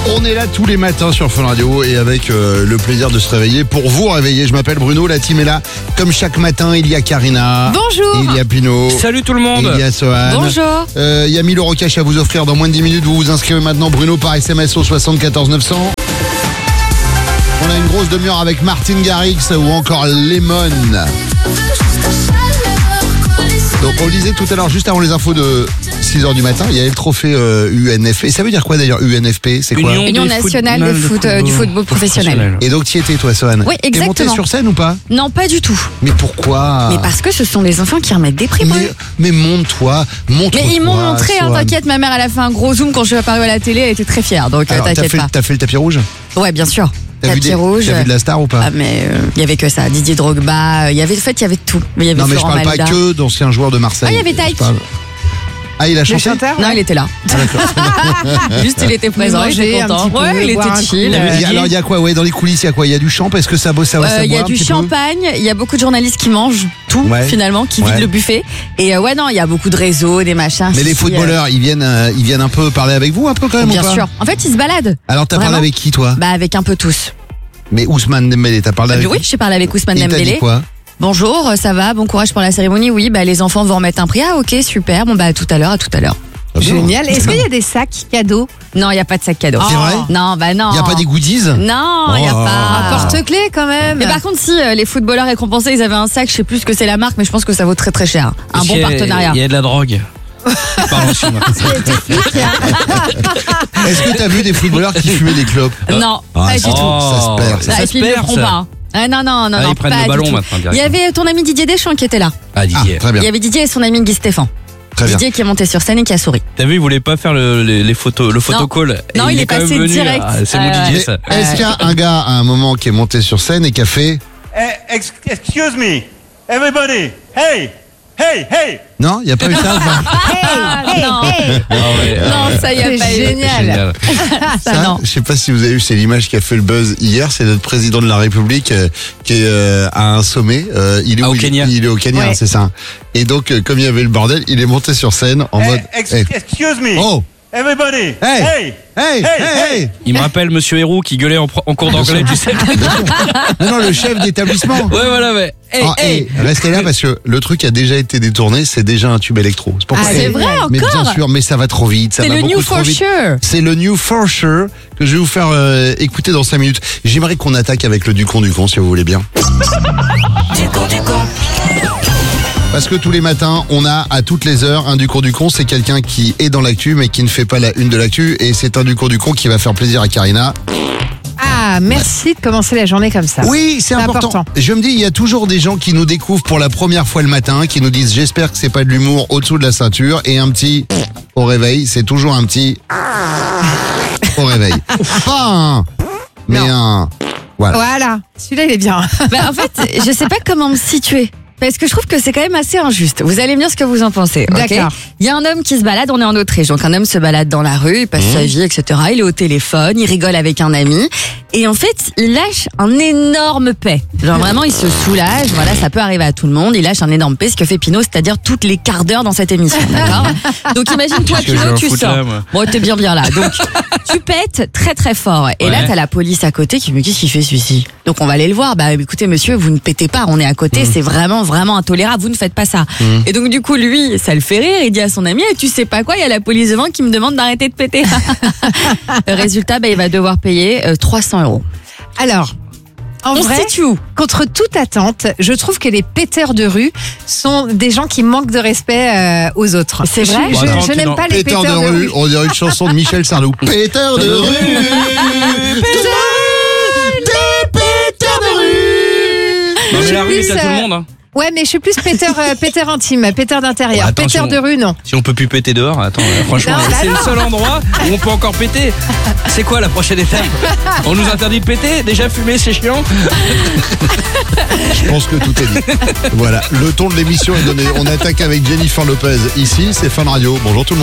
On est là tous les matins sur Fun Radio et avec le plaisir de se réveiller pour vous réveiller. Je m'appelle Bruno, la team est là. Comme chaque matin, il y a Karina. Bonjour. Il y a Pino. Salut tout le monde. Il y a Sohan. Bonjour. Il y a 1000 € cash à vous offrir dans moins de 10 minutes. Vous vous inscrivez maintenant, Bruno, par SMS au 74 900. On a une grosse demi-heure avec Martin Garrix ou encore Lemon. Donc on le disait tout à l'heure, juste avant les infos de 6h du matin, il y avait le trophée UNFP. Et ça veut dire quoi d'ailleurs UNFP? C'est quoi? Union nationale du football professionnel. Et donc tu y étais toi, Sohan? Oui, T'es monté exactement. sur scène ou pas? Non, pas du tout. Mais pourquoi? Mais parce que ce sont les enfants qui remettent des prix. Mais montre-toi. Mais ils m'ont montré, hein, t'inquiète, ma mère elle a fait un gros zoom quand je suis apparue à la télé, elle était très fière, donc Alors, t'inquiète pas. T'as fait le tapis rouge? Ouais, bien sûr. Tapis rouge. T'as vu de la star ou pas? Ah mais il y avait que ça, Didier Drogba, il y avait tout. Mais il y avait Non mais je Florent parle Malda. pas que d'anciens joueurs de Marseille. Ah, il y avait Taïk. Ah, il a chanté? Non, il était là. Juste, il était présent, il était content. Ouais, il était chill. Alors il y a quoi? Ouais, dans les coulisses il y a quoi? Il y a du champ parce que ça bosse, ça va. Il y a du champagne, il y a beaucoup de journalistes qui mangent tout finalement, qui vident le buffet. Et ouais, non, il y a beaucoup de réseaux, des machins. Mais les footballeurs, ils viennent un peu parler avec vous un peu quand même? Bien ou pas? sûr. En fait, ils se baladent. Alors t'as parlé avec qui toi? Bah avec un peu tous. Mais Ousmane Dembélé, t'as parlé avec? Oui, j'ai parlé avec Ousmane Dembélé. Dembélé. Il t'a dit quoi? Bonjour, ça va, bon courage pour la cérémonie. Oui, bah les enfants vont remettre un prix. Ah ok, super. Bon bah à tout à l'heure. Génial. Est-ce qu'il y a des sacs cadeaux? Non, il n'y a pas de sac cadeau. C'est vrai? Non, bah non. Il n'y a pas des goodies? Non, il n'y a pas. Un porte-clés quand même. Mais par contre, si les footballeurs récompensés, ils avaient un sac, je sais plus ce que c'est la marque, mais je pense que ça vaut très très cher. Un bon partenariat. Il y a de la drogue. Pardon, Est-ce que t'as vu des footballeurs qui fumaient des clopes? Non, pas du tout. Ça se perd. Et puis ils le feront pas. Ah non, ils prennent pas le ballon du tout. maintenant. Il y avait ton ami Didier Deschamps qui était là. Ah, Didier. Très bien. Il y avait Didier et son ami Guy Stéphane. Très bien. Didier qui est monté sur scène et qui a souri. T'as vu, il voulait pas faire le photocall. Non, il est quand même passé venu. direct. Ah, c'est mon Didier, ça. Est-ce qu'il y a un gars à un moment qui est monté sur scène et qui a fait? Excuse me, everybody, hey, hey, hey. Non, il n'y a pas eu ça? Non, non, ça y a pas eu. Génial. Ça, non. Je sais pas si vous avez vu, c'est l'image qui a fait le buzz hier. C'est notre président de la République qui est à un sommet. Il est au Kenya. Il est au Kenya, Ouais. c'est ça. Et donc, comme il y avait le bordel, il est monté sur scène en mode. Excuse me, Oh, everybody, hey, hey, hey. Il me rappelle Monsieur Héroux qui gueulait en cours d'anglais, tu sais. Non, le chef d'établissement. Ouais, voilà, ouais. Hey, Ah, hey. restez là parce que le truc a déjà été détourné, c'est déjà un tube électro. C'est pourquoi- c'est vrai Mais bien encore. sûr, mais ça va trop vite. Ça C'est va le beaucoup new trop for vite. sure. C'est le new for sure que je vais vous faire écouter dans 5 minutes. J'aimerais qu'on attaque avec le Ducon, si vous voulez bien. Parce que tous les matins, on a à toutes les heures un Ducon. C'est quelqu'un qui est dans l'actu mais qui ne fait pas la une de l'actu. Et c'est un Ducon qui va faire plaisir à Karina. Ah, merci de commencer la journée comme ça. Oui, c'est important. Je me dis, il y a toujours des gens qui nous découvrent pour la première fois le matin, qui nous disent j'espère que c'est pas de l'humour au-dessous de la ceinture et un petit au réveil. C'est toujours un petit au réveil. Pas un, mais un. Voilà. Voilà. Celui-là, il est bien. Bah, en fait, je sais pas comment me situer. Parce que je trouve que c'est quand même assez injuste. Vous allez me dire ce que vous en pensez. Ok ? D'accord. Il y a un homme qui se balade, on est en Autriche. Donc un homme se balade dans la rue, il passe sa vie, etc. Il est au téléphone, il rigole avec un ami. Et en fait, il lâche un énorme paix. Genre vraiment, il se soulage. Voilà, ça peut arriver à tout le monde. Il lâche un énorme paix, ce que fait Pino, c'est-à-dire toutes les quarts d'heure dans cette émission. D'accord ? Donc imagine-toi, Qu'est-ce que je vais Pino, en tu foutre sors. là, moi Bon, t'es bien là. Donc tu pètes très très fort. Et là, Ouais. t'as la police à côté qui me dit qu'est-ce qu'il fait celui-ci. Donc on va aller le voir. Bah écoutez, monsieur, vous ne pétez pas. On est à côté. C'est vraiment vraiment intolérable. Vous ne faites pas ça. Et donc du coup, lui, ça le fait rire. Il dit à son ami, tu sais pas quoi, il y a la police devant qui me demande d'arrêter de péter. Le résultat, bah, il va devoir payer 300 €. Alors, en On se vrai, situe où ? contre toute attente, je trouve que les péteurs de rue sont des gens qui manquent de respect aux autres. C'est vrai ? Je, Bon, attends, je tu n'aime n'en- pas les Pétard de rue, on dirait une chanson de Michel Sardou. Pétard de rue, des pétards de rue. Non, mais la rue, plus, c'est à tout le monde. Hein. Ouais, mais je suis plus péteur intime, péteur d'intérieur. Ouais, attention. Péteur de rue, non. Si on peut plus péter dehors, attends, franchement, Non, bah c'est non. le seul endroit où on peut encore péter. C'est quoi la prochaine étape? On nous interdit de péter? Déjà fumer, c'est chiant. Je pense que tout est dit. Voilà, le ton de l'émission est donné. On attaque avec Jennifer Lopez. Ici, c'est Fun Radio. Bonjour tout le monde.